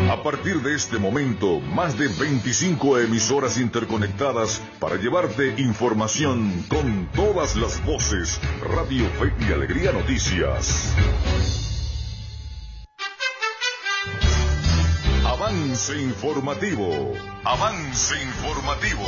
A partir de este momento, más de 25 emisoras interconectadas para llevarte información con todas las voces. Radio Fe y Alegría Noticias. Avance informativo. Avance informativo.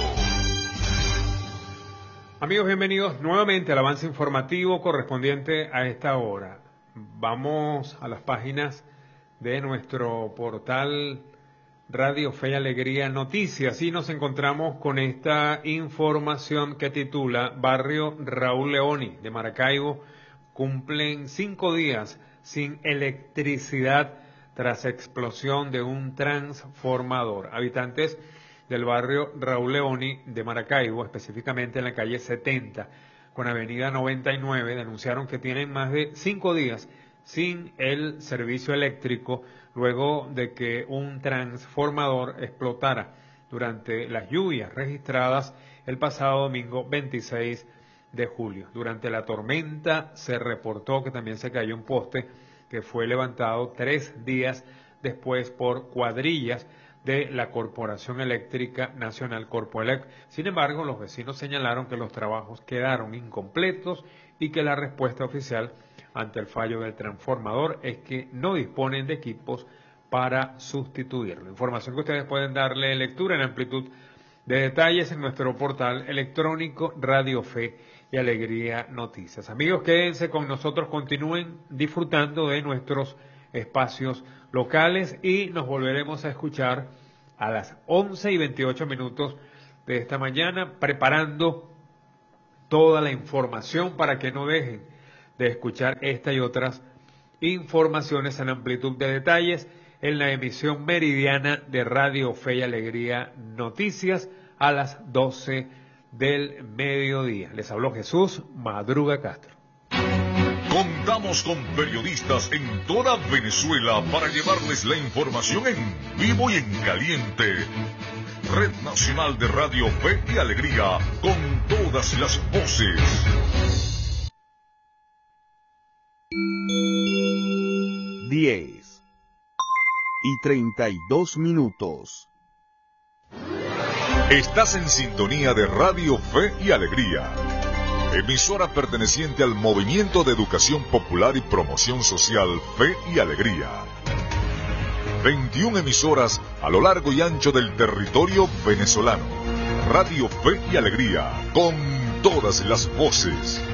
Amigos, bienvenidos nuevamente al avance informativo correspondiente a esta hora. Vamos a las páginas de nuestro portal Radio Fe y Alegría Noticias y nos encontramos con esta información que titula: Barrio Raúl Leoni de Maracaibo cumplen 5 días sin electricidad tras explosión de un transformador. Habitantes del barrio Raúl Leoni de Maracaibo, específicamente en la calle 70 con avenida 99, denunciaron que tienen más de 5 días sin el servicio eléctrico luego de que un transformador explotara durante las lluvias registradas el pasado domingo 26 de julio. Durante la tormenta se reportó que también se cayó un poste que fue levantado 3 días después por cuadrillas de la Corporación Eléctrica Nacional Corpoelec. Sin embargo, los vecinos señalaron que los trabajos quedaron incompletos y que la respuesta oficial ante el fallo del transformador es que no disponen de equipos para sustituirlo. Información que ustedes pueden darle lectura en amplitud de detalles en nuestro portal electrónico Radio Fe y Alegría Noticias. Amigos, quédense con nosotros, continúen disfrutando de nuestros espacios locales y nos volveremos a escuchar a las 11:28 de esta mañana, preparando toda la información para que no dejen de escuchar esta y otras informaciones en amplitud de detalles en la emisión meridiana de Radio Fe y Alegría Noticias a las 12 del mediodía. Les habló Jesús Madruga Castro. Contamos con periodistas en toda Venezuela para llevarles la información en vivo y en caliente. Red Nacional de Radio Fe y Alegría, con todas las voces. 10:32. Estás en sintonía de Radio Fe y Alegría, emisora perteneciente al Movimiento de Educación Popular y Promoción Social Fe y Alegría. 21 emisoras a lo largo y ancho del territorio venezolano. Radio Fe y Alegría, con todas las voces.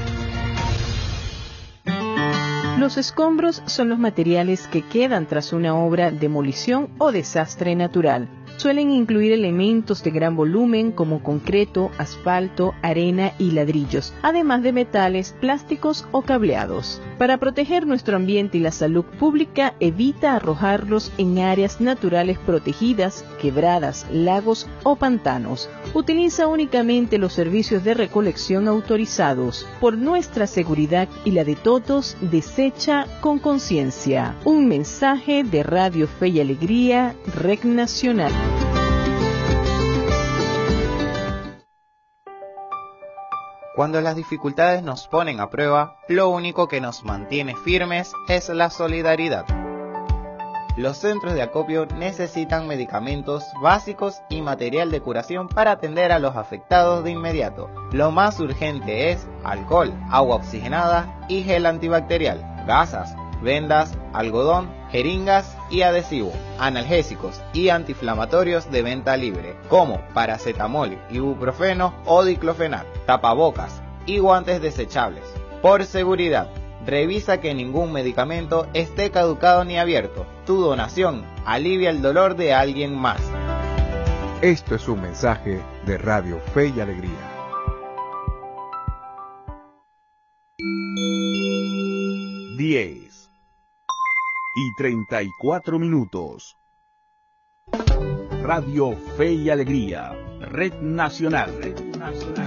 Los escombros son los materiales que quedan tras una obra, demolición o desastre natural. Suelen incluir elementos de gran volumen como concreto, asfalto, arena y ladrillos, además de metales, plásticos o cableados. Para proteger nuestro ambiente y la salud pública, evita arrojarlos en áreas naturales protegidas, quebradas, lagos o pantanos. Utiliza únicamente los servicios de recolección autorizados. Por nuestra seguridad y la de todos, desecha con conciencia. Un mensaje de Radio Fe y Alegría, Red Nacional. Cuando las dificultades nos ponen a prueba, lo único que nos mantiene firmes es la solidaridad. Los centros de acopio necesitan medicamentos básicos y material de curación para atender a los afectados de inmediato. Lo más urgente es alcohol, agua oxigenada y gel antibacterial, gasas, vendas, algodón, jeringas y adhesivo, analgésicos y antiinflamatorios de venta libre, como paracetamol, ibuprofeno o diclofenac, tapabocas y guantes desechables. Por seguridad, revisa que ningún medicamento esté caducado ni abierto. Tu donación alivia el dolor de alguien más. Esto es un mensaje de Radio Fe y Alegría. 10:34. Radio Fe y Alegría, Red Nacional.